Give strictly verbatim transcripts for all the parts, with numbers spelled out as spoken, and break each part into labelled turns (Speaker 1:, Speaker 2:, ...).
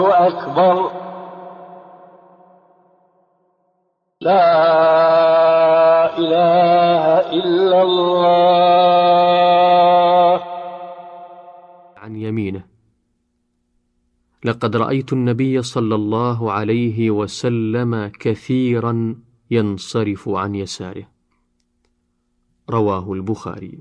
Speaker 1: أكبر. لا إله إلا الله.
Speaker 2: عن يمينه: لقد رأيت النبي صلى الله عليه وسلم كثيرا ينصرف عن يساره. رواه البخاري.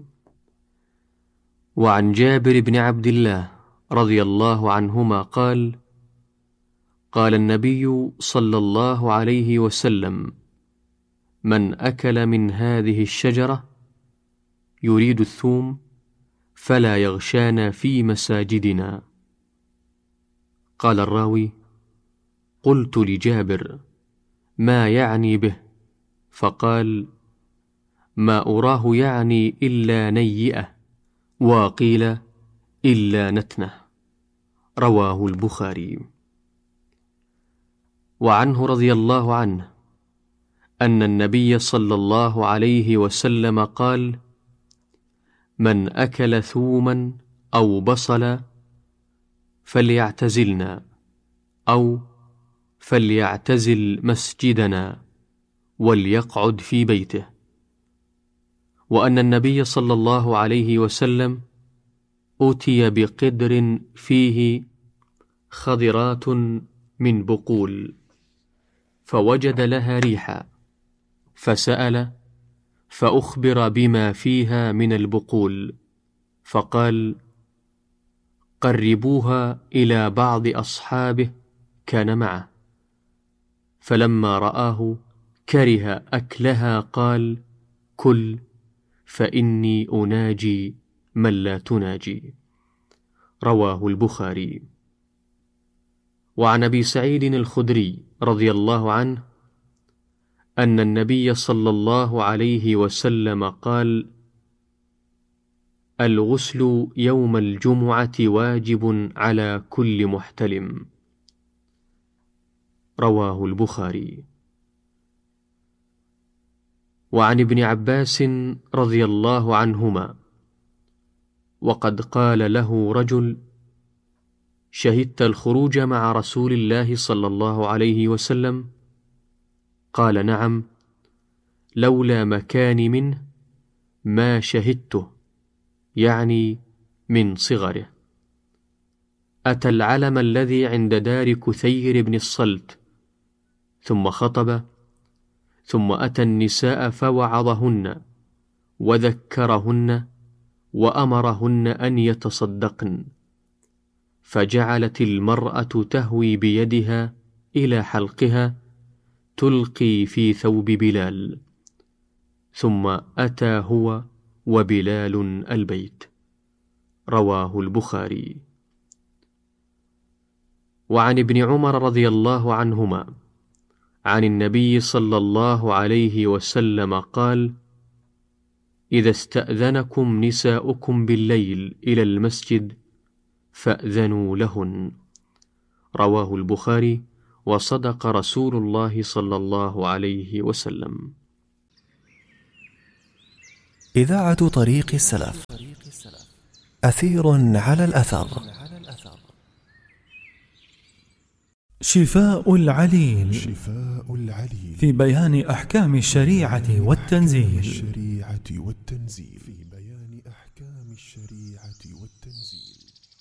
Speaker 2: وعن جابر بن عبد الله رضي الله عنهما قال: قال النبي صلى الله عليه وسلم: من أكل من هذه الشجرة يريد الثوم فلا يغشانا في مساجدنا. قال الراوي: قلت لجابر: ما يعني به؟ فقال: ما أراه يعني إلا نيئة، وقيل إلا نتنة. رواه البخاري. وعنه رضي الله عنه أن النبي صلى الله عليه وسلم قال: من أكل ثوما أو بصلا فليعتزلنا، أو فليعتزل مسجدنا وليقعد في بيته. وأن النبي صلى الله عليه وسلم أتي بقدر فيه خضرات من بقول، فوجد لها ريحا، فسأل فأخبر بما فيها من البقول، فقال: قربوها إلى بعض أصحابه كان معه، فلما رآه كره أكلها قال: كل، فإني أناجي من لا تناجي. رواه البخاري. وعن أبي سعيد الخدري رضي الله عنه أن النبي صلى الله عليه وسلم قال: الغسل يوم الجمعة واجب على كل محتلم. رواه البخاري. وعن ابن عباس رضي الله عنهما: وقد قال له رجل: شهدت الخروج مع رسول الله صلى الله عليه وسلم؟ قال: نعم، لولا مكاني منه ما شهدته، يعني من صغره. أتى العلم الذي عند دار كثير بن الصلت، ثم خطب، ثم أتى النساء فوعظهن وذكرهن وأمرهن أن يتصدقن، فجعلت المرأة تهوي بيدها إلى حلقها تلقي في ثوب بلال، ثم أتى هو وبلال البيت. رواه البخاري. وعن ابن عمر رضي الله عنهما عن النبي صلى الله عليه وسلم قال: إذا استأذنكم نساؤكم بالليل إلى المسجد فأذنوا لهن. رواه البخاري. وصدق رسول الله صلى الله عليه وسلم.
Speaker 3: إذاعة طريق السلف، أثير على الأثر.
Speaker 4: شفاء العليل شفاء العليل في بيان أحكام الشريعة والتنزيل. الشريعة والتنزيل في بيان أحكام الشريعة والتنزيل.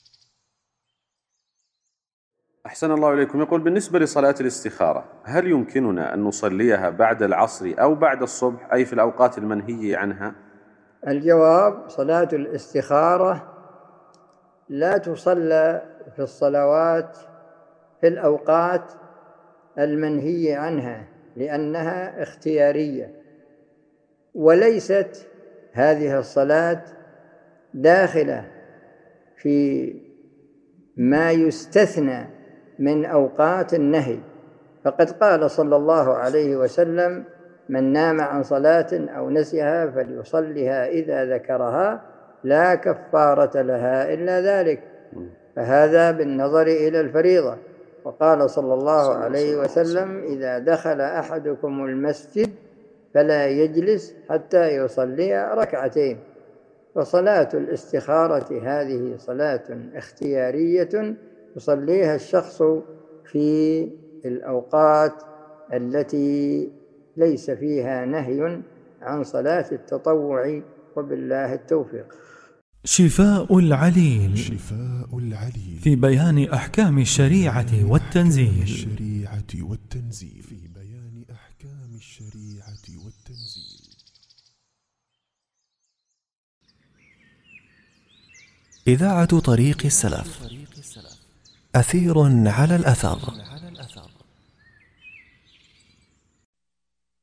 Speaker 5: أحسن الله إليكم. يقول: بالنسبة لصلاة الاستخارة، هل يمكننا أن نصليها بعد العصر أو بعد الصبح، أي في الأوقات المنهي عنها؟
Speaker 6: الجواب: صلاة الاستخارة لا تصلى في الصلوات في الأوقات المنهي عنها، لأنها اختيارية، وليست هذه الصلاة داخلة في ما يستثنى من أوقات النهي. فقد قال صلى الله عليه وسلم: من نام عن صلاة أو نسيها فليصلها إذا ذكرها، لا كفارة لها إلا ذلك. فهذا بالنظر إلى الفريضة. وقال صلى الله عليه وسلم: إذا دخل أحدكم المسجد فلا يجلس حتى يصلي ركعتين. فصلاة الاستخارة هذه صلاة اختيارية يصليها الشخص في الأوقات التي ليس فيها نهي عن صلاة التطوع، وبالله التوفيق.
Speaker 4: شفاء العليل شفاء العليل في بيان أحكام الشريعة والتنزيل الشريعة والتنزيل في بيان أحكام الشريعة والتنزيل.
Speaker 3: إذاعة طريق السلف، أثير على الأثر.